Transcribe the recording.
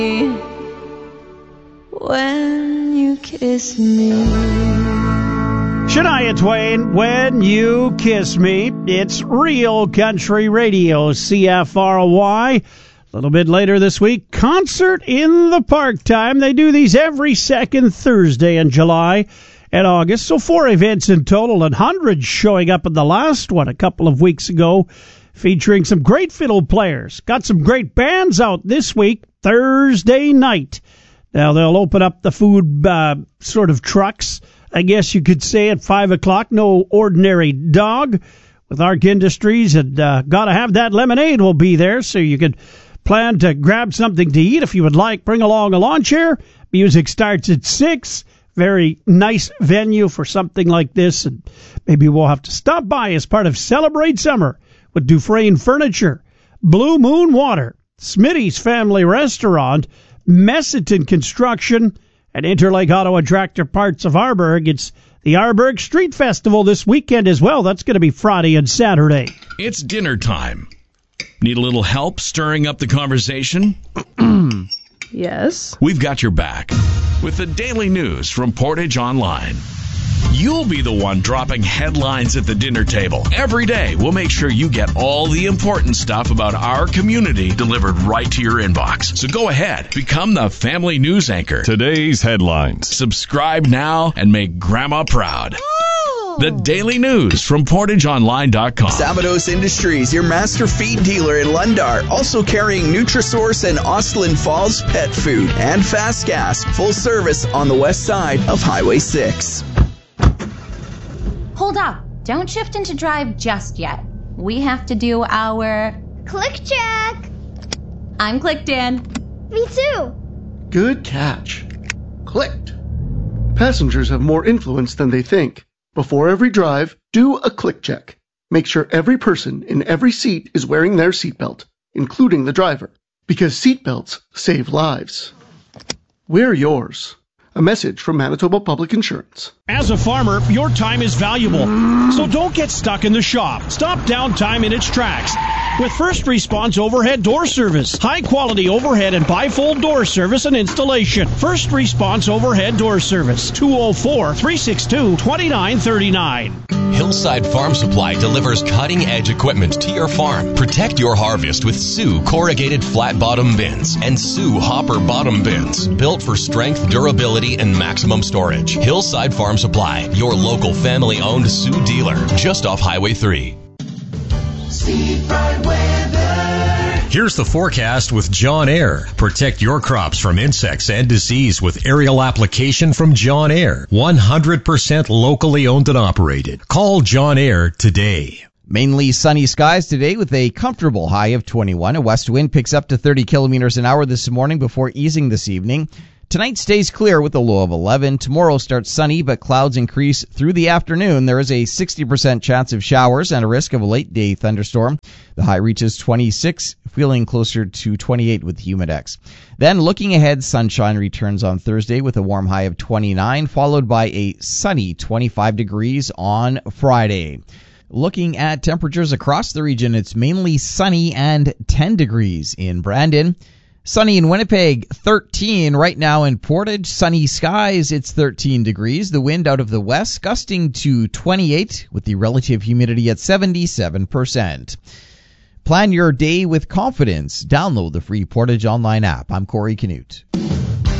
When you kiss me. Shania Twain, When You Kiss Me. It's Real Country Radio, CFRY. A little bit later this week, Concert in the Park time. They do these every second Thursday in July and August. So 4 events in total and hundreds showing up in the last one a couple of weeks ago, featuring some great fiddle players. Got some great bands out this week, Thursday night. Now they'll open up the food sort of trucks, I guess you could say, at 5 o'clock. No Ordinary Dog with Arc Industries, and Gotta Have That Lemonade will be there, so you could plan to grab something to eat if you would like. Bring along a lawn chair. Music starts at 6. Very nice venue for something like this, and maybe we'll have to stop by as part of Celebrate Summer with Dufresne Furniture, Blue Moon Water, Smitty's Family Restaurant, Messiton Construction, and Interlake Auto and Tractor Parts of Arborg. It's the Arborg Street Festival this weekend as well. That's going to be Friday and Saturday. It's dinner time. Need a little help stirring up the conversation? Yes. We've got your back with the daily news from Portage Online. You'll be the one dropping headlines at the dinner table. Every day, we'll make sure you get all the important stuff about our community delivered right to your inbox. So go ahead, become the family news anchor. Today's headlines. Subscribe now and make Grandma proud. The daily news from PortageOnline.com. Sabados Industries, your master feed dealer in Lundar. Also carrying Nutrisource and Austin Falls pet food. And Fast Gas, full service on the west side of Highway 6. Hold up. Don't shift into drive just yet. We have to do our... Click check. I'm clicked in. Me too. Good catch. Clicked. Passengers have more influence than they think. Before every drive, do a click check. Make sure every person in every seat is wearing their seatbelt, including the driver, because seatbelts save lives. Wear yours. A message from Manitoba Public Insurance. As a farmer, your time is valuable, so don't get stuck in the shop. Stop downtime in its tracks with First Response Overhead Door Service. High-quality overhead and bifold door service and installation. First Response Overhead Door Service, 204-362-2939. Hillside Farm Supply delivers cutting-edge equipment to your farm. Protect your harvest with Sioux corrugated flat-bottom bins and Sioux hopper bottom bins, built for strength, durability, and maximum storage. Hillside Farm Supply, your local family-owned Sioux dealer, just off Highway 3. Here's the forecast with John Air. Protect your crops from insects and disease with aerial application from John Air. 100% locally owned and operated. Call John Air today. Mainly sunny skies today with a comfortable high of 21. A west wind picks up to 30 kilometers an hour this morning before easing this evening. Tonight stays clear with a low of 11. Tomorrow starts sunny, but clouds increase through the afternoon. There is a 60% chance of showers and a risk of a late-day thunderstorm. The high reaches 26, feeling closer to 28 with Humidex. Then, looking ahead, sunshine returns on Thursday with a warm high of 29, followed by a sunny 25 degrees on Friday. Looking at temperatures across the region, it's mainly sunny and 10 degrees in Brandon. Sunny in Winnipeg, 13 right now in Portage. Sunny skies, it's 13 degrees. The wind out of the west, gusting to 28 with the relative humidity at 77%. Plan your day with confidence. Download the free Portage Online app. I'm Corey Canute.